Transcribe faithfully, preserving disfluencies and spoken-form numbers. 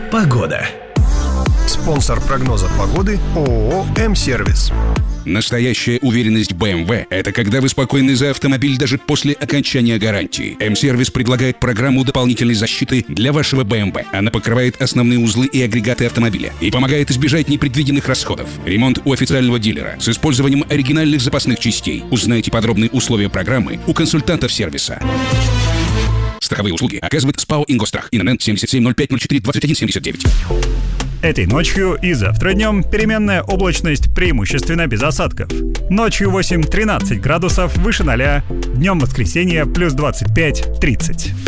Погода. Спонсор прогноза погоды ООО «М-сервис». Настоящая уверенность бэ эм вэ – это когда вы спокойны за автомобиль даже после окончания гарантии. М-сервис предлагает программу дополнительной защиты для вашего бэ эм вэ. Она покрывает основные узлы и агрегаты автомобиля и помогает избежать непредвиденных расходов. Ремонт у официального дилера с использованием оригинальных запасных частей. Узнайте подробные условия программы у консультантов сервиса. Страховые услуги оказывает СПАО «Ингострах». ИНН семьдесят семь ноль пять ноль четыре двадцать один семьдесят девять. Этой ночью и завтра днем переменная облачность преимущественно без осадков. Ночью восемь-тринадцать градусов выше ноля, днем воскресенье плюс двадцать пять-тридцать.